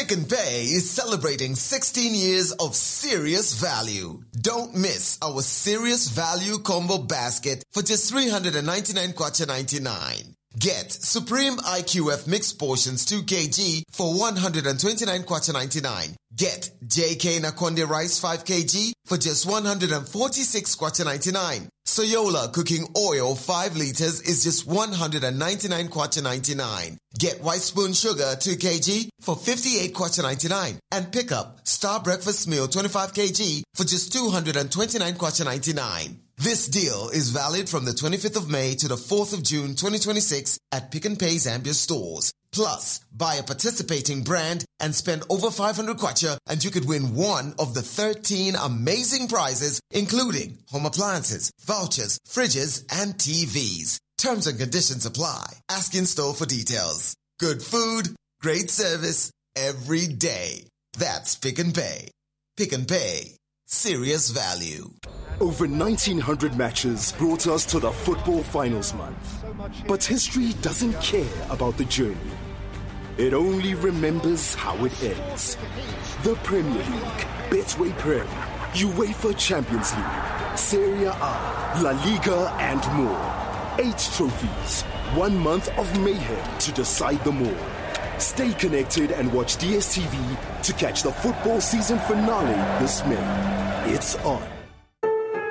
Pick n Pay is celebrating 16 years of serious value. Don't miss our serious value combo basket for just 399 kwacha 99. Get Supreme IQF mixed portions 2 kg for 129 kwacha 99. Get JK Nakonde rice 5 kg for just 146 kwacha 99. Soyola cooking oil 5 liters is just 199 kwacha 99. Get white spoon sugar 2 kg for 58 kwacha 99. And pick up Star Breakfast Meal 25 kg for just 229 kwacha 99. This deal is valid from the 25th of May to the 4th of June 2026 at Pick n Pay Zambia stores. Plus, buy a participating brand and spend over 500 kwacha and you could win one of the 13 amazing prizes, including home appliances, vouchers, fridges, and TVs. Terms and conditions apply. Ask in store for details. Good food, great service, every day. That's Pick n Pay. Pick n Pay. Serious value. Over 1,900 matches brought us to the football finals month. But history doesn't care about the journey. It only remembers how it ends. The Premier League, Betway Prem, UEFA Champions League, Serie A, La Liga, and more. 8 trophies, 1 month of mayhem to decide them all. Stay connected and watch DSTV to catch the football season finale this May. It's on.